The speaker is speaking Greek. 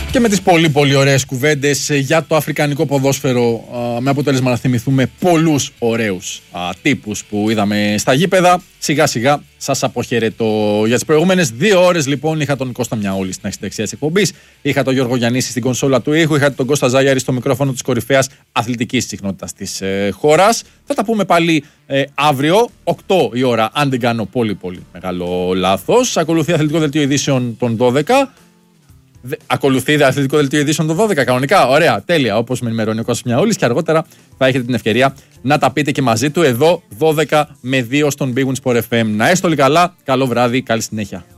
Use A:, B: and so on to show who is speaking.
A: Και με τις πολύ πολύ ωραίες κουβέντες για το αφρικανικό ποδόσφαιρο, με αποτέλεσμα να θυμηθούμε πολλούς ωραίους τύπους που είδαμε στα γήπεδα, σιγά σιγά σας αποχαιρετώ. Για τις προηγούμενες 2 ώρες λοιπόν είχα τον Κώστα Μιαούλη στην δεξιά της εκπομπής, είχα τον Γιώργο Γιαννίση στην κονσόλα του ήχου, είχα τον Κώστα Ζάγιαρη στο μικρόφωνο της κορυφαίας αθλητικής συχνότητας της χώρας. Θα τα πούμε πάλι αύριο, 8 η ώρα, αν δεν κάνω πολύ πολύ μεγάλο λάθος. Ακολουθεί αθλητικό δελτίο ειδήσεων των 12. Ακολουθεί αθλητικό δελτίο ειδήσεων των 12 κανονικά. Ωραία, τέλεια. Όπως με ενημερώνει ο Κώστας Μιαούλης, και αργότερα θα έχετε την ευκαιρία να τα πείτε και μαζί του εδώ 12 με 2 στον Big Win Sport FM. Να είστε όλοι καλά, καλό βράδυ, καλή συνέχεια.